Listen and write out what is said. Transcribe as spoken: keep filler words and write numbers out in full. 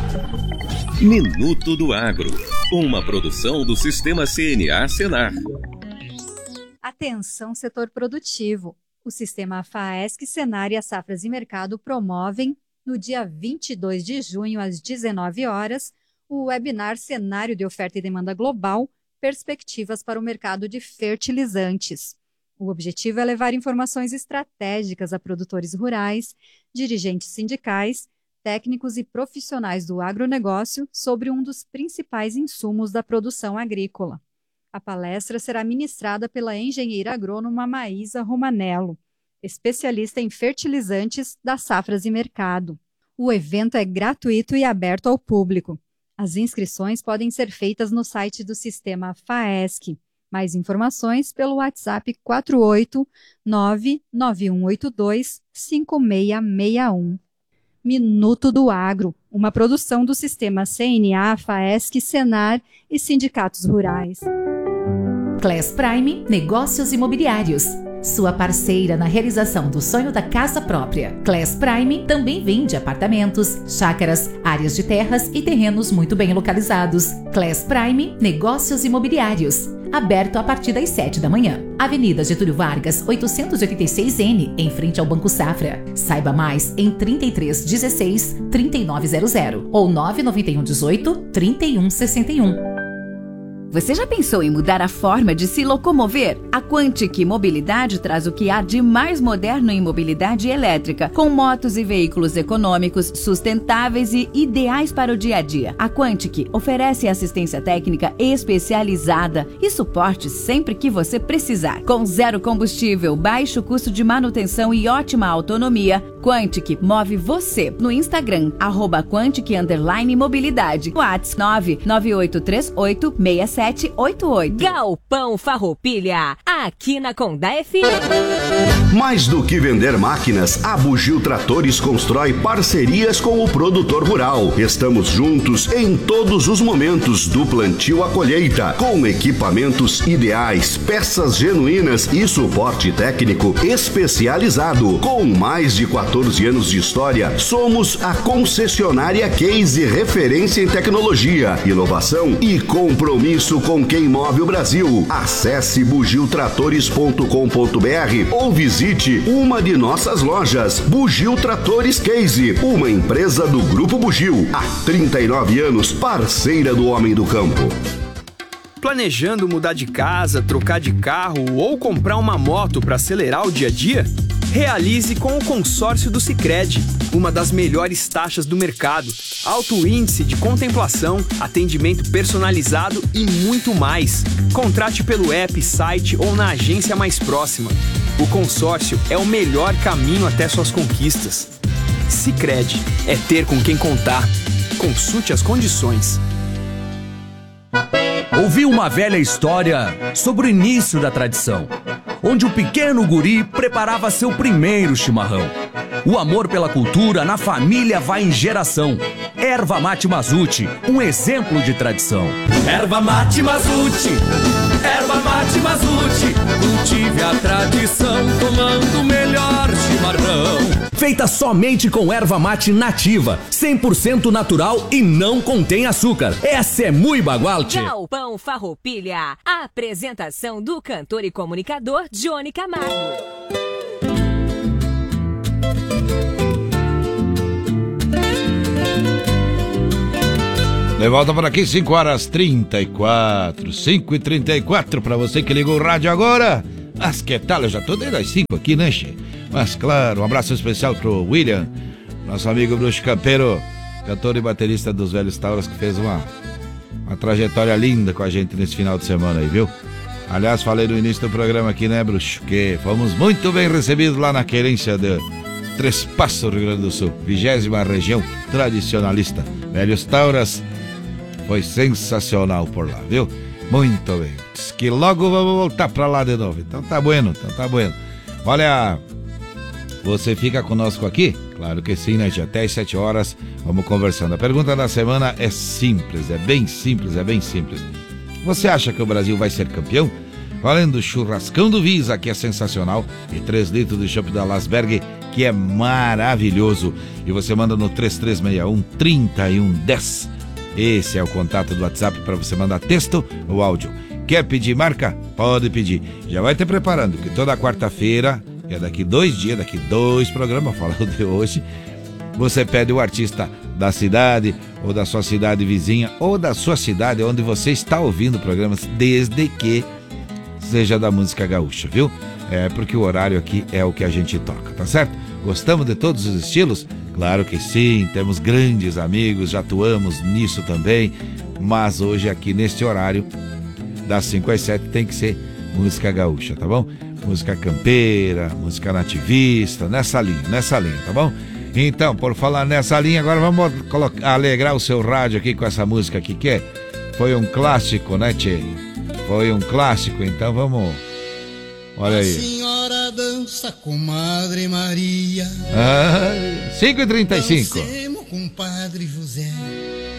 Minuto do Agro, uma produção do Sistema C N A Senar. Atenção, setor produtivo. O Sistema FAESC, Senar e a Safras e Mercado promovem, no dia vinte e dois de junho, às dezenove horas, o webinar Cenário de Oferta e Demanda Global, Perspectivas para o Mercado de Fertilizantes. O objetivo é levar informações estratégicas a produtores rurais, dirigentes sindicais, técnicos e profissionais do agronegócio sobre um dos principais insumos da produção agrícola. A palestra será ministrada pela engenheira agrônoma Maísa Romanello, especialista em fertilizantes da Safras e Mercado. O evento é gratuito e aberto ao público. As inscrições podem ser feitas no site do Sistema FAESC. Mais informações pelo WhatsApp quatro oito nove nove um oito dois cinco seis seis um. Minuto do Agro, uma produção do Sistema C N A, FAESC, Senar e sindicatos rurais. Class Prime Negócios Imobiliários, sua parceira na realização do sonho da casa própria. Class Prime também vende apartamentos, chácaras, áreas de terras e terrenos muito bem localizados. Class Prime Negócios Imobiliários, aberto a partir das sete da manhã. Avenida Getúlio Vargas, oitocentos e oitenta e seis N, em frente ao Banco Safra. Saiba mais em trinta e três dezesseis trinta e nove zero zero ou nove nove um dezoito trinta e um sessenta e um. Você já pensou em mudar a forma de se locomover? A Quantic Mobilidade traz o que há de mais moderno em mobilidade elétrica, com motos e veículos econômicos, sustentáveis e ideais para o dia a dia. A Quantic oferece assistência técnica especializada e suporte sempre que você precisar. Com zero combustível, baixo custo de manutenção e ótima autonomia, Quantic move você no Instagram, arroba Quantic underline mobilidade. WhatsApp nove nove oito três oito seis sete oito oito. Galpão Farroupilha, aqui na Condá F M. Mais do que vender máquinas, a Bugio Tratores constrói parcerias com o produtor rural. Estamos juntos em todos os momentos, do plantio à colheita, com equipamentos ideais, peças genuínas e suporte técnico especializado. Com mais de quatorze anos de história, somos a concessionária Case, referência em tecnologia, inovação e compromisso com quem move o Brasil. Acesse bugio tratores ponto com ponto b r ou visite uma de nossas lojas. Bugio Tratores Case, uma empresa do Grupo Bugio, há trinta e nove anos, parceira do homem do campo. Planejando mudar de casa, trocar de carro ou comprar uma moto para acelerar o dia a dia? Realize com o consórcio do Sicredi, uma das melhores taxas do mercado, alto índice de contemplação, atendimento personalizado e muito mais. Contrate pelo app, site ou na agência mais próxima. O consórcio é o melhor caminho até suas conquistas. Sicredi, é ter com quem contar. Consulte as condições. Ouvi uma velha história sobre o início da tradição, onde o pequeno guri preparava seu primeiro chimarrão. O amor pela cultura na família vai em geração. Erva Mate Mazuti, um exemplo de tradição. Erva Mate Mazuti, Erva Mate Mazuti, cultive a tradição tomando o melhor chimarrão. Feita somente com erva mate nativa, cem por cento natural e não contém açúcar. Essa é muito bagualte. Galpão Farroupilha, a apresentação do cantor e comunicador Johnny Camargo. De volta por aqui, cinco horas e trinta e quatro, cinco e trinta e quatro, pra você que ligou o rádio agora. Mas que tal, eu já tô desde as cinco aqui, né, che? Mas claro, um abraço especial pro William, nosso amigo Bruxo Campeiro, cantor e baterista dos Velhos Tauros, que fez uma, uma trajetória linda com a gente nesse final de semana aí, viu? Aliás, falei no início do programa aqui, né, Bruxo, que fomos muito bem recebidos lá na querência de Três Passos, Rio Grande do Sul, vigésima região tradicionalista. Velhos Tauras, foi sensacional por lá, viu? Muito bem. Diz que logo vamos voltar pra lá de novo. Então tá bueno, então tá bueno. Olha, você fica conosco aqui? Claro que sim, né? Até às sete horas vamos conversando. A pergunta da semana é simples, é bem simples, é bem simples. Você acha que o Brasil vai ser campeão? Valendo churrascão do Visa, que é sensacional, e três litros de chopp da Lasberg, que é maravilhoso. E você manda no três três seis um, três um um zero. Esse é o contato do WhatsApp para você mandar texto ou áudio. Quer pedir marca? Pode pedir. Já vai te preparando, que toda quarta-feira, é daqui dois dias, daqui dois programas, falando de hoje, você pede o artista da cidade, ou da sua cidade vizinha, ou da sua cidade onde você está ouvindo programas, desde que seja da música gaúcha, viu? É porque o horário aqui é o que a gente toca, tá certo? Gostamos de todos os estilos? Claro que sim, temos grandes amigos, já atuamos nisso também, mas hoje aqui neste horário, das cinco às sete, tem que ser música gaúcha, tá bom? Música campeira, música nativista, nessa linha, nessa linha, tá bom? Então, por falar nessa linha, agora vamos colocar, alegrar o seu rádio aqui com essa música aqui, que é, foi um clássico, né, tchê? Foi um clássico, então vamos... Olha aí. A senhora dança com Madre Maria. Ah, cinco e trinta e cinco. Dancemos com Padre José.